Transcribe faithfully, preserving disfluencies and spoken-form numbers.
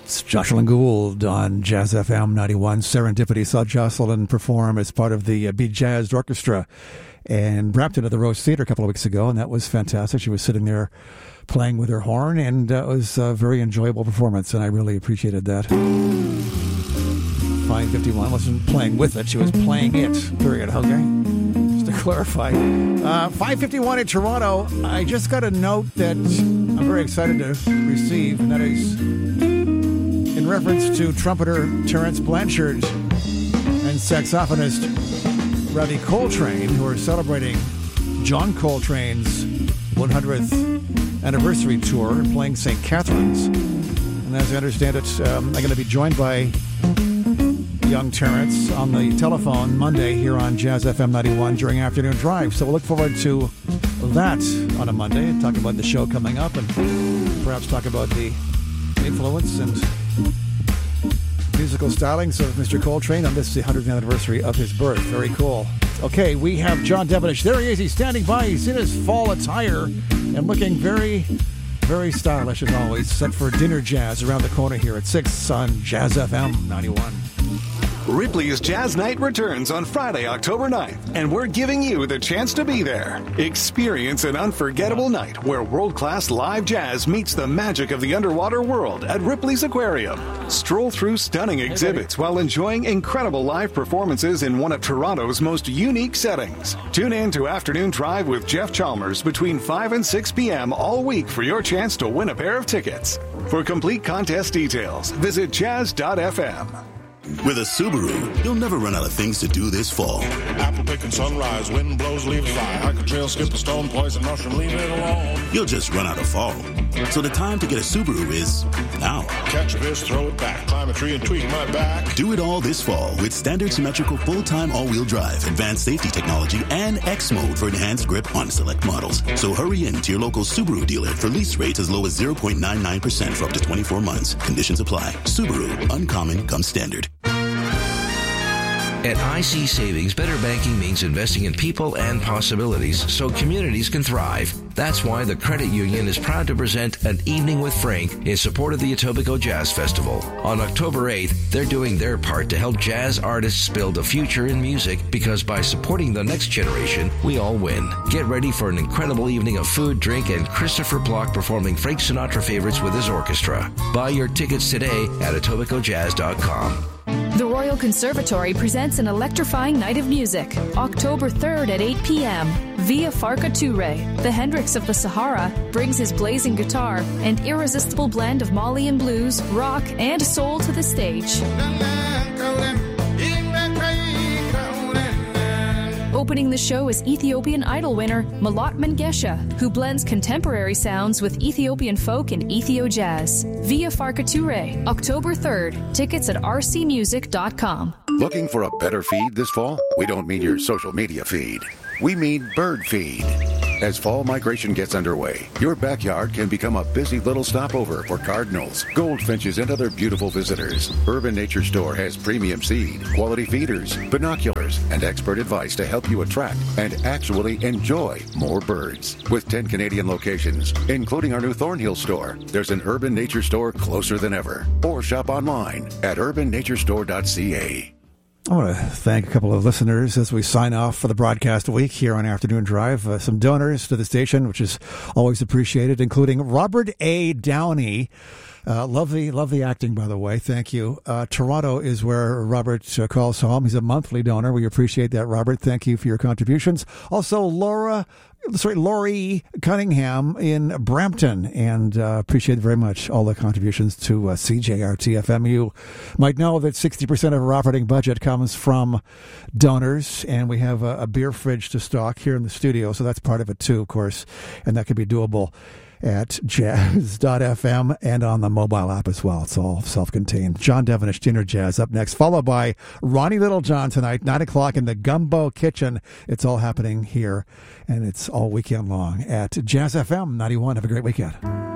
It's Jocelyn Gould on Jazz F M ninety-one. Serendipity saw Jocelyn perform as part of the uh, Be Jazzed Orchestra in Brampton at the Rose Theatre a couple of weeks ago, and that was fantastic. She was sitting there playing with her horn, and uh, it was a very enjoyable performance, and I really appreciated that. Fine fifty-one wasn't playing with it, she was playing it, period, okay? Just to clarify. Uh, five fifty-one in Toronto, I just got a note that I'm very excited to receive, and that is in reference to trumpeter Terence Blanchard and saxophonist Ravi Coltrane, who are celebrating John Coltrane's one hundredth anniversary tour, playing Saint Catharines. And as I understand it, um, I'm going to be joined by young Terence on the telephone Monday here on Jazz F M ninety-one during Afternoon Drive. So we'll look forward to that on a Monday, talk about the show coming up, and perhaps talk about the influence and musical stylings of Mister Coltrane on this the one hundredth anniversary of his birth. Very cool. Okay, we have John Devenish. There he is. He's standing by. He's in his fall attire and looking very, very stylish as always. Set for dinner jazz around the corner here at six on Jazz F M ninety-one. Ripley's Jazz Night returns on Friday, October ninth, and we're giving you the chance to be there. Experience an unforgettable night where world-class live jazz meets the magic of the underwater world at Ripley's Aquarium. Stroll through stunning exhibits while enjoying incredible live performances in one of Toronto's most unique settings. Tune in to Afternoon Drive with Jeff Chalmers between five and six p.m. all week for your chance to win a pair of tickets. For complete contest details, visit jazz dot f m. With a Subaru, you'll never run out of things to do this fall. Apple picking sunrise, wind blows, leaves fly. Hike a trail, skip a stone, poison mushroom, leave it alone. You'll just run out of fall. So the time to get a Subaru is now. Catch a fish, throw it back, climb a tree and tweak my back. Do it all this fall with standard symmetrical full-time all-wheel drive, advanced safety technology, and X mode for enhanced grip on select models. So hurry in to your local Subaru dealer for lease rates as low as zero point nine nine percent for up to twenty-four months. Conditions apply. Subaru, uncommon comes standard. At I C Savings, better banking means investing in people and possibilities so communities can thrive. That's why the Credit Union is proud to present An Evening with Frank in support of the Etobicoke Jazz Festival. On October eighth, they're doing their part to help jazz artists build a future in music, because by supporting the next generation, we all win. Get ready for an incredible evening of food, drink, and Christopher Block performing Frank Sinatra favorites with his orchestra. Buy your tickets today at etobicoke jazz dot com. The Royal Conservatory presents an electrifying night of music, October third at eight p.m. Via Farka Touré, the Hendrix of the Sahara, brings his blazing guitar and irresistible blend of Malian blues, rock, and soul to the stage. Opening the show is Ethiopian Idol winner Malat Mengesha, who blends contemporary sounds with Ethiopian folk and Ethio jazz. Via Farka Touré, October third. Tickets at r c music dot com. Looking for a better feed this fall? We don't mean your social media feed. We mean bird feed. As fall migration gets underway, your backyard can become a busy little stopover for cardinals, goldfinches, and other beautiful visitors. Urban Nature Store has premium seed, quality feeders, binoculars, and expert advice to help you attract and actually enjoy more birds. With ten Canadian locations, including our new Thornhill store, there's an Urban Nature Store closer than ever. Or shop online at urban nature store dot c a. I want to thank a couple of listeners as we sign off for the broadcast week here on Afternoon Drive. Uh, some donors to the station, which is always appreciated, including Robert A. Downey. Uh, love the, love the acting, by the way. Thank you. Uh, Toronto is where Robert uh, calls home. He's a monthly donor. We appreciate that, Robert. Thank you for your contributions. Also, Laura, sorry, Laurie Cunningham in Brampton, and uh, appreciate very much all the contributions to uh, C J R T F M. You might know that sixty percent of our operating budget comes from donors, and we have a, a beer fridge to stock here in the studio, so that's part of it too, of course, and that could be doable at jazz dot f m and on the mobile app as well. It's all self-contained. John Devenish, Dinner Jazz, up next, followed by Ronnie Littlejohn tonight, nine o'clock in the Gumbo Kitchen. It's all happening here, and it's all weekend long at Jazz F M ninety-one. Have a great weekend.